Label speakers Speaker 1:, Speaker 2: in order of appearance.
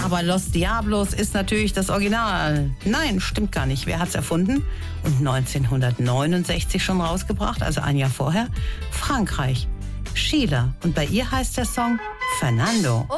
Speaker 1: aber Los Diablos ist natürlich das Original. Nein, stimmt gar nicht. Wer hat's erfunden? Und 1969 schon rausgebracht, also ein Jahr vorher? Frankreich. Sheila. Und bei ihr heißt der Song Fernando.